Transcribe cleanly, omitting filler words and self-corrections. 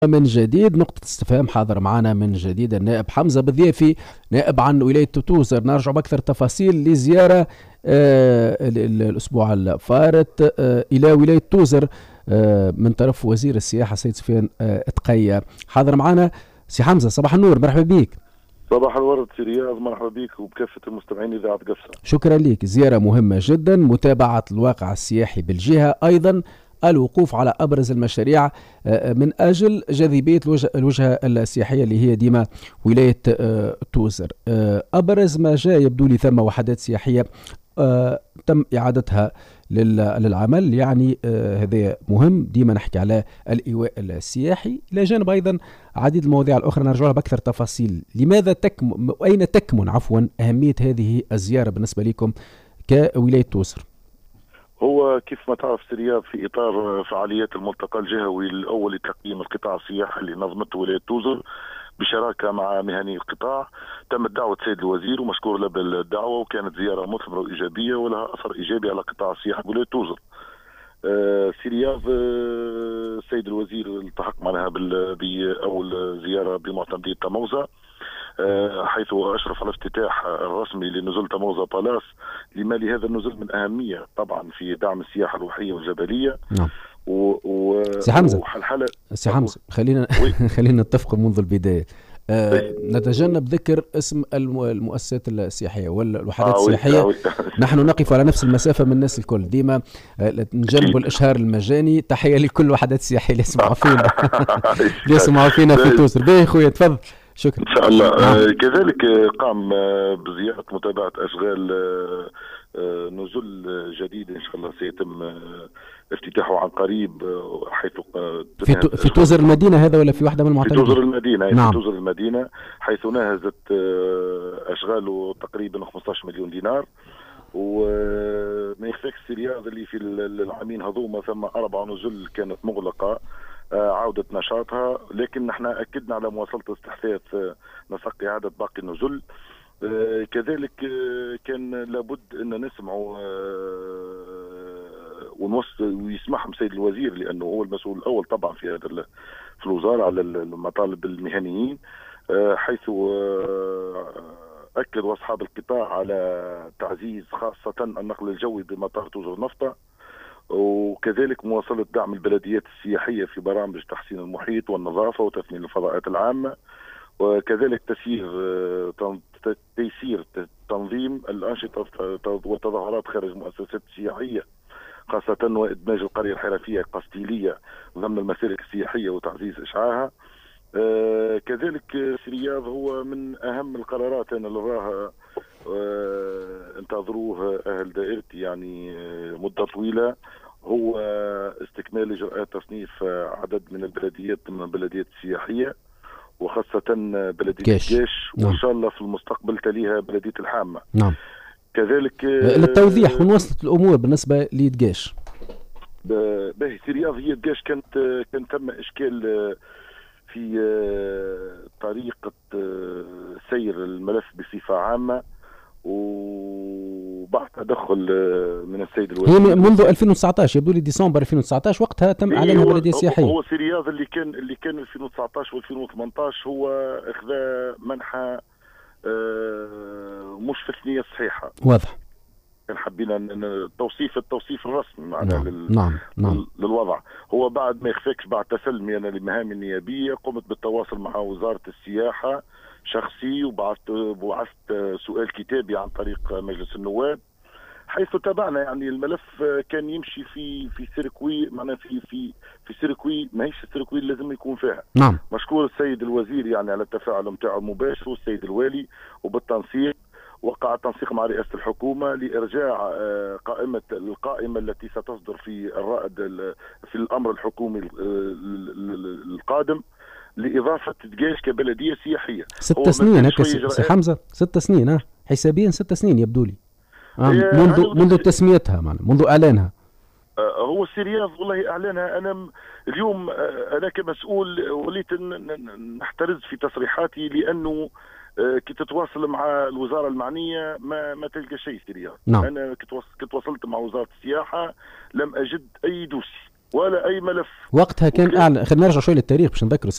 من جديد نقطة استفهام حاضر معنا من جديد النائب حمزة بالضيافي، نائب عن ولاية توزر. نرجع بأكثر تفاصيل لزيارة الأسبوع الفارط إلى ولاية توزر من طرف وزير السياحة سيد سفيان تقية. حاضر معنا سي حمزة، صباح النور، مرحبا بك. صباح الورد سي رياض، مرحبا بك وبكافة المستمعين إذاعة قفصة. شكرا لك. زيارة مهمة جدا، متابعة الواقع السياحي بالجهة، أيضا الوقوف على أبرز المشاريع من أجل جاذبية الوجهة السياحية اللي هي ديما ولاية توزر. أبرز ما جاء يبدو لي ثم وحدات سياحية تم إعادتها للعمل، يعني هذا مهم. ديما نحكي على الإيواء السياحي، إلى جانب أيضا عديد المواضيع الأخرى نرجع لها بأكثر تفاصيل. لماذا أين تكمن أهمية هذه الزيارة بالنسبة لكم كولاية توزر؟ هو كيف ما تعرف سرياب في إطار فعاليات الملتقى الجهوي الأول لتقييم القطاع السياحي اللي نظمته ولاية توزر بشراكة مع مهني القطاع، تمت دعوة السيد الوزير ومشكور له بالدعوة، وكانت زيارة مثمرة وإيجابية ولها أثر إيجابي على قطاع السياحة بولاية توزر. سرياب السيد الوزير التحق معنا بأول زيارة بمعتمدية تموزة، حيث أشرف على الافتتاح الرسمي لنزل تموزة بالاس، لما لهذا النزل من أهمية طبعا في دعم السياحة الروحية والجبلية. نعم. سي حمزة، سي حمزة خلينا خلينا نتفق منذ البداية. نتجنب ذكر اسم المؤسسات السياحية والوحدات السياحية. نحن نقف على نفس المسافة من الناس الكل، ديما نجنب الإشهار المجاني. تحية لكل الوحدات السياحية اللي يسمعوا فينا اللي يسمعوا فينا في توزر. باهي خويا، تفضل. شكرا. إن شاء الله. كذلك قام بزيارة متابعة أشغال نزل جديد إن شاء الله سيتم افتتاحه عن قريب، حيث في توزر المدينة هذا ولا في واحدة من المعتمدين؟ في توزر المدينة. نعم. في توزر المدينة، حيث ناهزت أشغاله تقريبا 15 مليون دينار. وما يخفاكش رياض اللي في العامين هذوما ثم 4 نزل كانت مغلقة عودة نشاطها، لكن نحن أكدنا على مواصلة استحداث نسق إعادة باقي النزل. كذلك كان لابد أن نسمعوا ويسمعهم سيد الوزير، لأنه هو المسؤول الأول طبعا في هذا في الوزارة على المطالب المهنيين، حيث أكدوا أصحاب القطاع على تعزيز خاصة النقل الجوي بمطار توزر نفطة، وكذلك مواصلة دعم البلديات السياحية في برامج تحسين المحيط والنظافة وتثمين الفضاءات العامة، وكذلك تيسير تنظيم الأنشطة والتظاهرات خارج المؤسسات السياحية، خاصة وإدماج القرية الحرفية قسطيلية ضمن المسالك السياحية وتعزيز إشعاعها. كذلك سرياض هو من أهم القرارات أنا اللي راها انتظروه أهل دائرتي يعني مدة طويلة، هو استكمال إجراءات تصنيف عدد من البلديات ضمن البلديات السياحية، وخاصة بلدية الجيش، وإن شاء الله في المستقبل تليها بلدية الحامة. نعم. كذلك للتوضيح ونوصلت الأمور بالنسبة لدقاش. باهي سرياض، هي دقاش كان تم إشكال في طريقة سير الملف بصفة عامة، وبعد تدخل من السيد الوزير. هي منذ 2019 يبدو لي ديسمبر 2019 وقتها تم اعلانها بلديه سياحيه. هو سرياض اللي كان 2019 و2018 هو اخذ منحى مش في الثنية الصحيحة. واضح. كان حبينا التوصيف الرسمي معنا. نعم. للوضع. هو بعد ما يخفاكش بعد تسلمي انا لمهامي النيابية قمت بالتواصل مع وزارة السياحة شخصي، وبعثت سؤال كتابي عن طريق مجلس النواب، حيث تابعنا يعني الملف كان يمشي في سيركوي، معنا في سيركوي ماهيش السيركوي اللي لازم يكون فيها. نعم. مشكور السيد الوزير يعني على التفاعل نتاعو المباشر، والسيد الوالي، وبالتنسيق وقع التنسيق مع رئاسة الحكومة لإرجاع القائمة التي ستصدر في الرائد في الأمر الحكومي القادم لإضافة دقاش كبلدية سياحية. 6 سنين هكا سي حمزة، 6 سنين حسابيا 6 سنين يبدو لي منذ تسميتها، منذ إعلانها. هو السرياض والله إعلانها. أنا اليوم أنا كمسؤول وليت نحترز في تصريحاتي، لأنه كي تتواصل مع الوزارة المعنية ما تلقى شيء سرياض. نعم. أنا كنت وصلت مع وزارة السياحة لم أجد أي دوسي. ولا اي ملف. وقتها كان اعلن. خلينا نرجع شوي للتاريخ باش نذكر